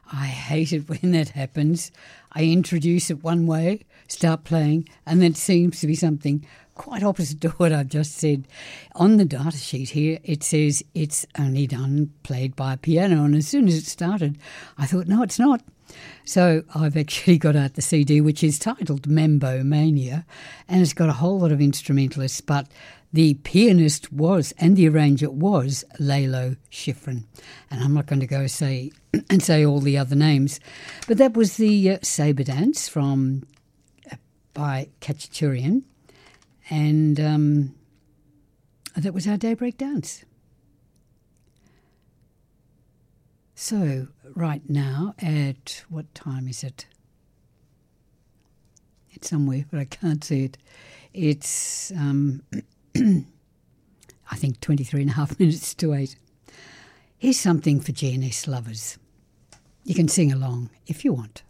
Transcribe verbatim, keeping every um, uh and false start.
I hate it when that happens. I introduce it one way, start playing, and then it seems to be something quite opposite to what I've just said. On the data sheet here, it says it's only done played by a piano, and as soon as it started, I thought, no, it's not. So I've actually got out the C D, which is titled Mambo Mania, and it's got a whole lot of instrumentalists, but the pianist was, and the arranger was, Lalo Schifrin. And I'm not going to go say and say all the other names. But that was the uh, Sabre Dance from uh, by Khachaturian. And um, that was our Daybreak Dance. So right now at, what time is it? It's somewhere, but I can't see it. It's... Um, I think twenty-three and a half minutes to eight. Here's something for G N S lovers. You can sing along if you want.